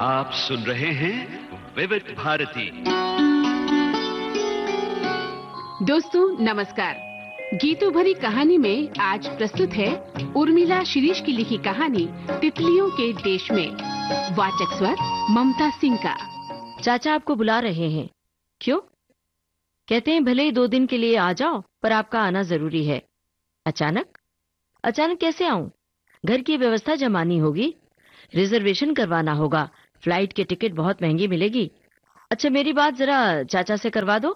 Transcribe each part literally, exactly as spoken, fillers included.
आप सुन रहे हैं विविध भारती। दोस्तों नमस्कार। गीतों भरी कहानी में आज प्रस्तुत है उर्मिला शिरीष की लिखी कहानी तितलियों के देश में। वाचक स्वर ममता सिंह का। चाचा आपको बुला रहे हैं। क्यों? कहते हैं भले ही दो दिन के लिए आ जाओ, पर आपका आना जरूरी है। अचानक? अचानक कैसे आऊं? घर की व्यवस्था जमानी होगी, रिजर्वेशन करवाना होगा, फ्लाइट की टिकट बहुत महंगी मिलेगी। अच्छा मेरी बात जरा चाचा से करवा दो।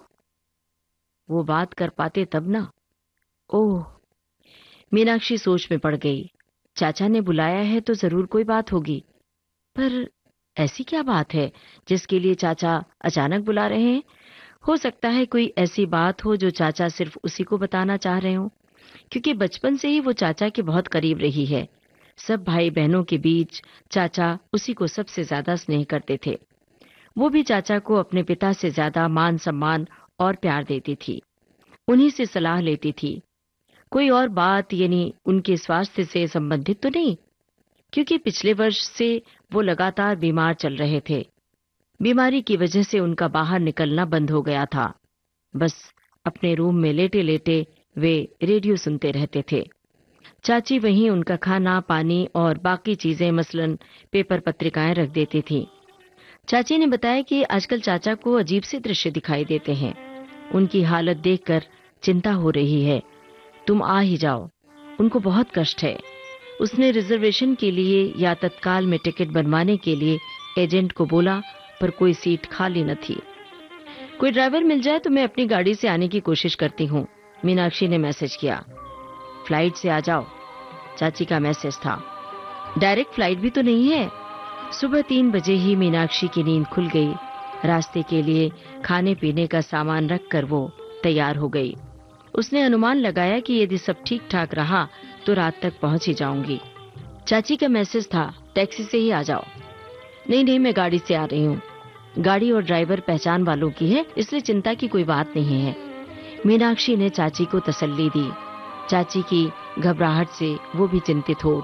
वो बात कर पाते तब ना। ओह, मीनाक्षी सोच में पड़ गई। चाचा ने बुलाया है तो जरूर कोई बात होगी, पर ऐसी क्या बात है जिसके लिए चाचा अचानक बुला रहे हैं? हो सकता है कोई ऐसी बात हो जो चाचा सिर्फ उसी को बताना चाह रहे हो, क्योंकि बचपन से ही वो चाचा के बहुत करीब रही है। सब भाई बहनों के बीच चाचा उसी को सबसे ज्यादा स्नेह करते थे। वो भी चाचा को अपने पिता से ज्यादा मान सम्मान और प्यार देती थी, उन्हीं से सलाह लेती थी। कोई और बात यानी उनके स्वास्थ्य से संबंधित तो नहीं, क्योंकि पिछले वर्ष से वो लगातार बीमार चल रहे थे। बीमारी की वजह से उनका बाहर निकलना बंद हो गया था। बस अपने रूम में लेटे लेटे वे रेडियो सुनते रहते थे। चाची वहीं उनका खाना पानी और बाकी चीजें मसलन पेपर पत्रिकाएं रख देती थी। चाची ने बताया कि आजकल चाचा को अजीब से दृश्य दिखाई देते हैं। उनकी हालत देखकर चिंता हो रही है। तुम आ ही जाओ, उनको बहुत कष्ट है। उसने रिजर्वेशन के लिए या तत्काल में टिकट बनवाने के लिए एजेंट को बोला, पर कोई सीट खाली न थी। कोई ड्राइवर मिल जाए तो मैं अपनी गाड़ी से आने की कोशिश करती हूँ, मीनाक्षी ने मैसेज किया। फ्लाइट से आ जाओ, चाची का मैसेज था। डायरेक्ट फ्लाइट भी तो नहीं है। सुबह तीन बजे ही मीनाक्षी की नींद खुल गई। रास्ते के लिए खाने पीने का सामान रखकर वो तैयार हो गई। उसने अनुमान लगाया कि यदि सब ठीक ठाक रहा तो रात तक पहुंच ही जाऊंगी। चाची का मैसेज था, टैक्सी से ही आ जाओ। नहीं नहीं, मैं गाड़ी से आ रही हूँ। गाड़ी और ड्राइवर पहचान वालों की है, इसलिए चिंता की कोई बात नहीं है। मीनाक्षी ने चाची को तसल्ली दी। चाची की घबराहट से वो भी चिंतित हो